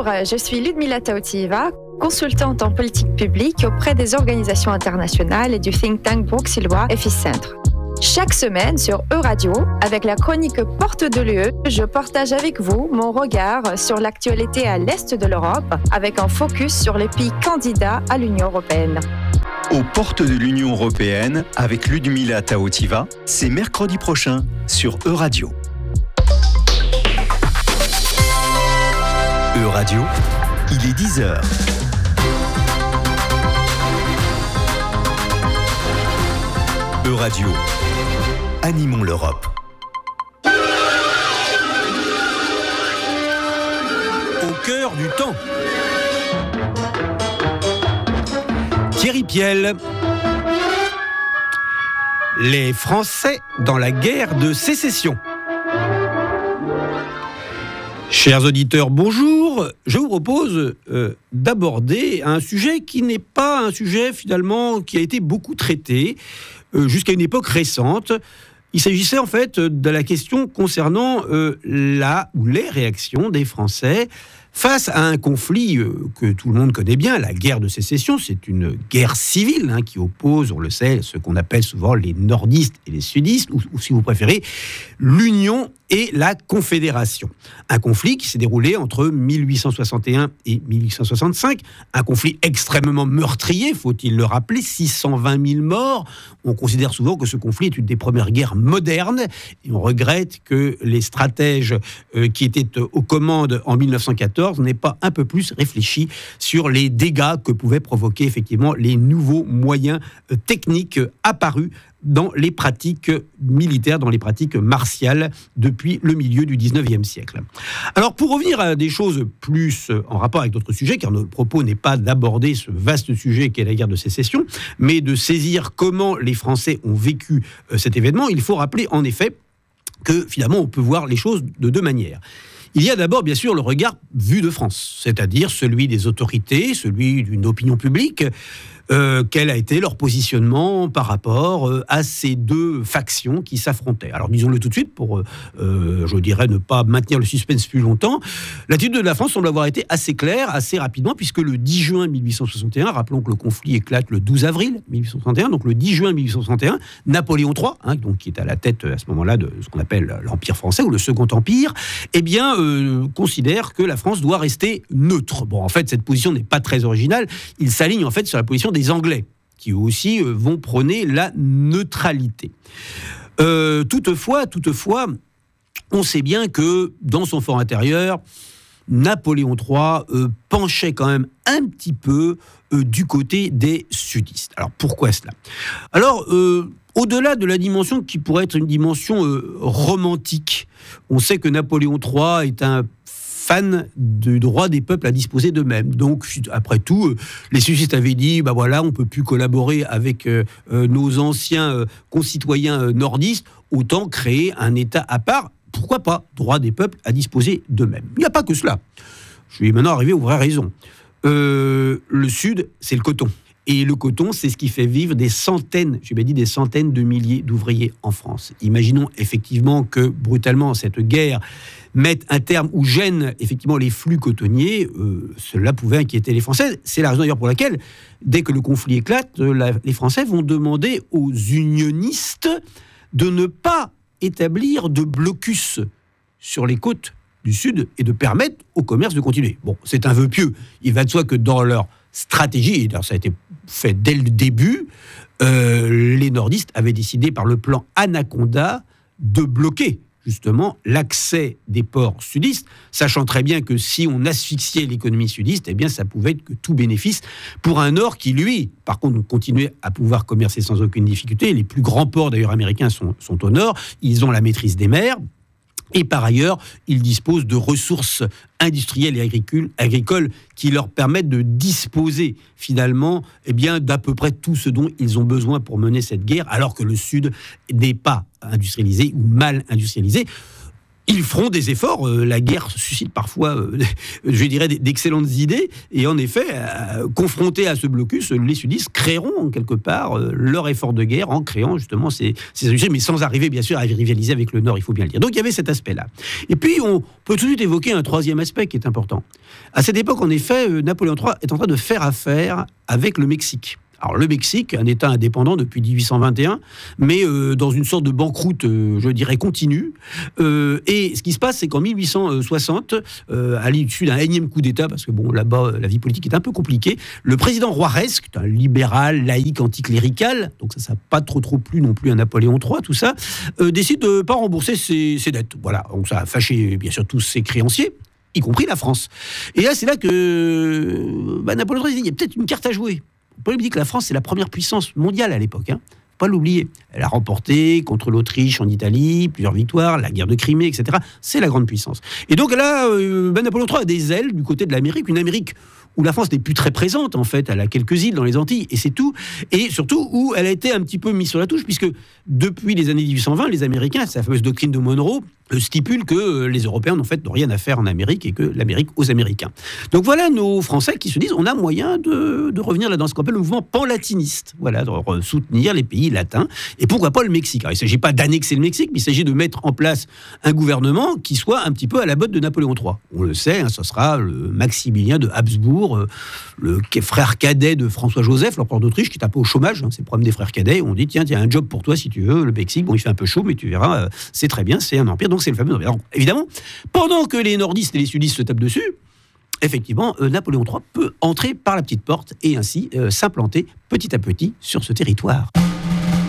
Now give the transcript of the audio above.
Bonjour, je suis Ludmila Taotieva, consultante en politique publique auprès des organisations internationales et du think tank bruxellois Eficentre. Chaque semaine sur Euradio, avec la chronique Porte de l'UE, je partage avec vous mon regard sur l'actualité à l'est de l'Europe, avec un focus sur les pays candidats à l'Union européenne. Aux portes de l'Union européenne, avec Ludmila Taotieva, c'est mercredi prochain sur Euradio. Euradio, il est 10h. Euradio, animons l'Europe. Au cœur du temps. Thierry Piel. Les Français dans la guerre de sécession. Chers auditeurs, bonjour. Je vous propose d'aborder un sujet qui n'est pas un sujet finalement qui a été beaucoup traité jusqu'à une époque récente. Il s'agissait en fait de la question concernant la ou les réactions des Français face à un conflit que tout le monde connaît bien, la guerre de sécession. C'est une guerre civile qui oppose, on le sait, ce qu'on appelle souvent les nordistes et les sudistes, ou si vous préférez, l'Union et la Confédération. Un conflit qui s'est déroulé entre 1861 et 1865, un conflit extrêmement meurtrier, faut-il le rappeler, 620 000 morts. On considère souvent que ce conflit est une des premières guerres modernes, et on regrette que les stratèges qui étaient aux commandes en 1914 n'aient pas un peu plus réfléchi sur les dégâts que pouvaient provoquer effectivement les nouveaux moyens techniques apparus dans les pratiques militaires, dans les pratiques martiales depuis le milieu du 19e siècle. Alors, pour revenir à des choses plus en rapport avec d'autres sujets, car notre propos n'est pas d'aborder ce vaste sujet qu'est la guerre de sécession, mais de saisir comment les Français ont vécu cet événement, il faut rappeler en effet que finalement on peut voir les choses de deux manières. Il y a d'abord, bien sûr, le regard vu de France, c'est-à-dire celui des autorités, celui d'une opinion publique. Quel a été leur positionnement par rapport à ces deux factions qui s'affrontaient. Alors disons-le tout de suite pour, je dirais, ne pas maintenir le suspense plus longtemps. L'attitude de la France semble avoir été assez claire, assez rapidement, puisque le 10 juin 1861, rappelons que le conflit éclate le 12 avril 1861, donc le 10 juin 1861, Napoléon III, donc qui est à la tête à ce moment-là de ce qu'on appelle l'Empire français ou le Second Empire, considère que la France doit rester neutre. Bon, en fait, cette position n'est pas très originale. Il s'aligne en fait sur la position des Anglais, qui aussi vont prôner la neutralité. Toutefois, on sait bien que dans son fort intérieur, Napoléon III penchait quand même un petit peu du côté des sudistes. Alors pourquoi cela ? Alors, au-delà de la dimension qui pourrait être une dimension romantique, on sait que Napoléon III est un fan du droit des peuples à disposer d'eux-mêmes. Donc, après tout, les sudistes avaient dit, on ne peut plus collaborer avec nos anciens concitoyens nordistes, autant créer un État à part. Pourquoi pas ? Droit des peuples à disposer d'eux-mêmes. Il n'y a pas que cela. Je vais maintenant arriver aux vraies raisons. Le Sud, c'est le coton. Et le coton, c'est ce qui fait vivre des centaines de milliers d'ouvriers en France. Imaginons effectivement que, brutalement, cette guerre mette un terme ou gêne effectivement les flux cotonniers. Cela pouvait inquiéter les Français. C'est la raison d'ailleurs pour laquelle, dès que le conflit éclate, les Français vont demander aux unionistes de ne pas établir de blocus sur les côtes du Sud et de permettre au commerce de continuer. Bon, c'est un vœu pieux. Il va de soi que dans leur stratégie, et ça a été fait dès le début, les nordistes avaient décidé par le plan Anaconda de bloquer justement l'accès des ports sudistes, sachant très bien que si on asphyxiait l'économie sudiste, ça pouvait être que tout bénéfice pour un Nord qui, lui, par contre, continuait à pouvoir commercer sans aucune difficulté. Les plus grands ports, d'ailleurs, américains sont au Nord. Ils ont la maîtrise des mers. Et par ailleurs, ils disposent de ressources industrielles et agricoles qui leur permettent de disposer finalement d'à peu près tout ce dont ils ont besoin pour mener cette guerre, alors que le Sud n'est pas industrialisé ou mal industrialisé. ils feront des efforts. La guerre suscite parfois, je dirais, d'excellentes idées. Et en effet, confrontés à ce blocus, les sudistes créeront quelque part leur effort de guerre en créant justement ces objets, mais sans arriver bien sûr à rivaliser avec le Nord, il faut bien le dire. Donc il y avait cet aspect-là. Et puis on peut tout de suite évoquer un troisième aspect qui est important. À cette époque, en effet, Napoléon III est en train de faire affaire avec le Mexique. Alors le Mexique, un État indépendant depuis 1821, mais dans une sorte de banqueroute, je dirais, continue. Et ce qui se passe, c'est qu'en 1860, à l'issue d'un énième coup d'État, parce que bon, là-bas, la vie politique est un peu compliquée, le président Juárez, qui est un libéral, laïque, anticlérical, donc ça n'a pas trop plu non plus à Napoléon III, tout ça, décide de ne pas rembourser ses dettes. Voilà, donc ça a fâché bien sûr tous ses créanciers, y compris la France. Et là, c'est là que Napoléon III dit, il y a peut-être une carte à jouer. On peut dire que la France, c'est la première puissance mondiale à l'époque. Faut pas l'oublier. Elle a remporté contre l'Autriche en Italie, plusieurs victoires, la guerre de Crimée, etc. C'est la grande puissance. Et donc là, Napoléon III a des ailes du côté de l'Amérique, une Amérique où la France n'est plus très présente, en fait. Elle a quelques îles dans les Antilles, et c'est tout. Et surtout, où elle a été un petit peu mise sur la touche, puisque depuis les années 1820, les Américains, c'est la fameuse doctrine de Monroe, stipule que les Européens, en fait, n'ont rien à faire en Amérique, et que l'Amérique aux Américains. Donc voilà nos Français qui se disent, on a moyen de revenir là dans ce qu'on appelle le mouvement pan-latiniste. Voilà, de soutenir les pays latins. Et pourquoi pas le Mexique? Alors, il ne s'agit pas d'annexer le Mexique, mais il s'agit de mettre en place un gouvernement qui soit un petit peu à la botte de Napoléon III. On le sait, ce sera le Maximilien de Habsbourg, le frère cadet de François-Joseph, l'empereur d'Autriche, qui est un peu au chômage. C'est le problème des frères cadets. On dit, tiens, il y a un job pour toi si tu veux. Le Mexique, bon, il fait un peu chaud, mais tu verras, c'est très bien, c'est un empire. Donc c'est le fameux empire. Alors, évidemment, pendant que les nordistes et les sudistes se tapent dessus, effectivement, Napoléon III peut entrer par la petite porte et ainsi s'implanter petit à petit sur ce territoire.